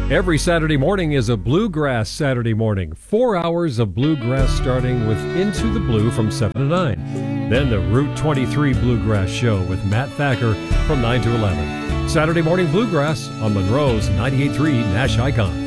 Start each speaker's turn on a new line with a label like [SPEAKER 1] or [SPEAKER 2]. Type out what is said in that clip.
[SPEAKER 1] Every Saturday morning is a Bluegrass Saturday morning. 4 hours of bluegrass starting with Into the Blue from 7 to 9. Then the Route 23 Bluegrass Show with Matt Thacker from 9 to 11. Saturday morning bluegrass on Monroe's 98.3 Nash Icon.